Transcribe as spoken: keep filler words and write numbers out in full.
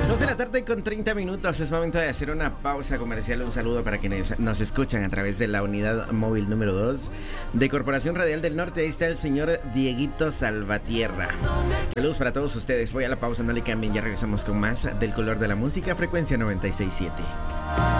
Dos de la tarde con treinta minutos, es momento de hacer una pausa comercial. Un saludo para quienes nos escuchan a través de la unidad móvil número dos de Corporación Radial del Norte. Ahí está el señor Dieguito Salvatierra. Saludos para todos ustedes. Voy a la pausa, no le cambien, ya regresamos con más del color de la música, frecuencia noventa y seis punto siete.